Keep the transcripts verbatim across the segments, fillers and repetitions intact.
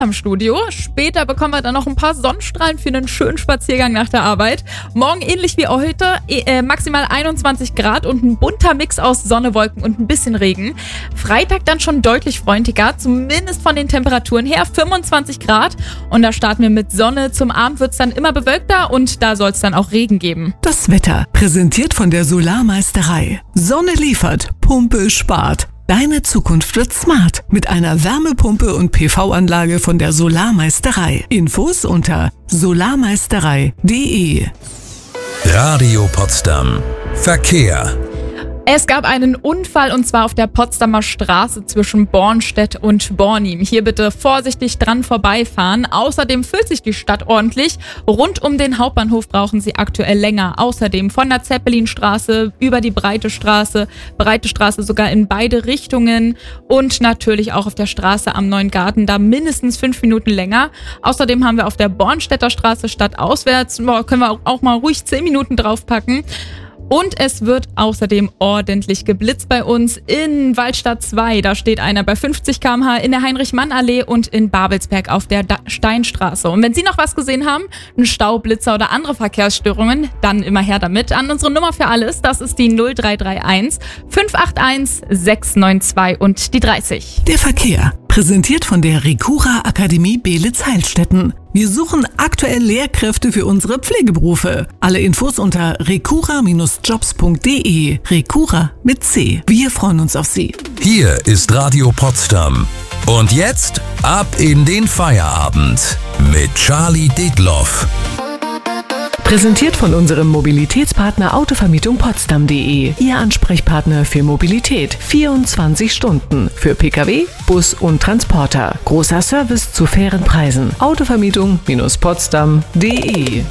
am Studio. Später bekommen wir dann noch ein paar Sonnenstrahlen für einen schönen Spaziergang nach der Arbeit. Morgen ähnlich wie heute, äh, maximal einundzwanzig Grad und ein bunter Mix aus Sonne, Wolken und ein bisschen Regen. Freitag dann schon deutlich freundlicher, zumindest von den Temperaturen her, fünfundzwanzig Grad. Und da starten wir mit Sonne. Zum Abend wird es dann immer bewölkter und da soll es dann auch Regen geben. Das Wetter, präsentiert von der Solarmeisterei. Sonne liefert, Pumpe spart. Deine Zukunft wird smart mit einer Wärmepumpe und P V-Anlage von der Solarmeisterei. Infos unter solarmeisterei punkt de. Radio Potsdam. Verkehr. Es gab einen Unfall und zwar auf der Potsdamer Straße zwischen Bornstedt und Bornim. Hier bitte vorsichtig dran vorbeifahren. Außerdem füllt sich die Stadt ordentlich. Rund um den Hauptbahnhof brauchen Sie aktuell länger. Außerdem von der Zeppelinstraße über die Breite Straße, Breite Straße sogar in beide Richtungen und natürlich auch auf der Straße am Neuen Garten, da mindestens fünf Minuten länger. Außerdem haben wir auf der Bornstedter Straße stadtauswärts, boah, können wir auch mal ruhig zehn Minuten draufpacken. Und es wird außerdem ordentlich geblitzt bei uns in Waldstadt zwei. Da steht einer bei fünfzig Kilometer pro Stunde in der Heinrich-Mann-Allee und in Babelsberg auf der Da- Steinstraße. Und wenn Sie noch was gesehen haben, einen Staublitzer oder andere Verkehrsstörungen, dann immer her damit. An unsere Nummer für alles, das ist die null drei drei eins fünf acht eins sechs neun zwei und die dreißig. Der Verkehr, präsentiert von der Recura Akademie Beelitz-Heilstätten. Wir suchen aktuell Lehrkräfte für unsere Pflegeberufe. Alle Infos unter recura Bindestrich jobs punkt de. Recura mit C. Wir freuen uns auf Sie. Hier ist Radio Potsdam. Und jetzt ab in den Feierabend mit Charlie Detloff. Präsentiert von unserem Mobilitätspartner Autovermietung Potsdam punkt de. Ihr Ansprechpartner für Mobilität. vierundzwanzig Stunden. Für Pkw, Bus und Transporter. Großer Service zu fairen Preisen. Autovermietung Potsdam punkt de.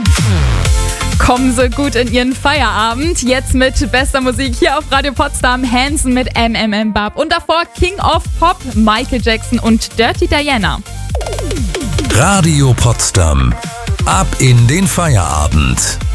Kommen Sie gut in Ihren Feierabend. Jetzt mit bester Musik hier auf Radio Potsdam. Hanson mit M M M Bab. Und davor King of Pop, Michael Jackson und Dirty Diana. Radio Potsdam. Ab in den Feierabend.